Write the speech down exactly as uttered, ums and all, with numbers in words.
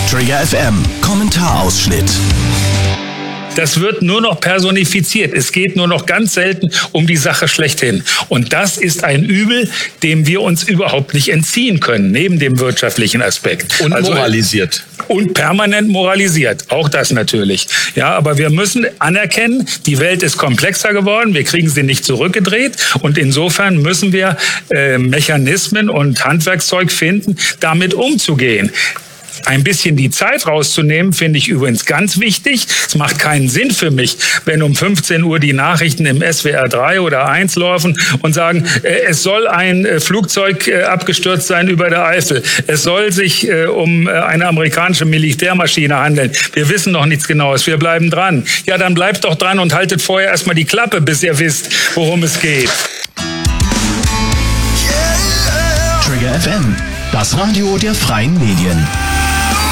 Trigger F M, Kommentarausschnitt. Das wird nur noch personifiziert. Es geht nur noch ganz selten um die Sache schlechthin. Und das ist ein Übel, dem wir uns überhaupt nicht entziehen können, neben dem wirtschaftlichen Aspekt. Und also, moralisiert. Und permanent moralisiert. Auch das natürlich. Ja, aber wir müssen anerkennen, die Welt ist komplexer geworden. Wir kriegen sie nicht zurückgedreht. Und insofern müssen wir äh, Mechanismen und Handwerkszeug finden, damit umzugehen. Ein bisschen die Zeit rauszunehmen, finde ich übrigens ganz wichtig. Es macht keinen Sinn für mich, wenn um fünfzehn Uhr die Nachrichten im S W R drei oder eins laufen und sagen, äh, es soll ein äh, Flugzeug äh, abgestürzt sein über der Eifel. Es soll sich äh, um äh, eine amerikanische Militärmaschine handeln. Wir wissen noch nichts Genaues. Wir bleiben dran. Ja, dann bleibt doch dran und haltet vorher erstmal die Klappe, bis ihr wisst, worum es geht. Trigger F M, das Radio der freien Medien.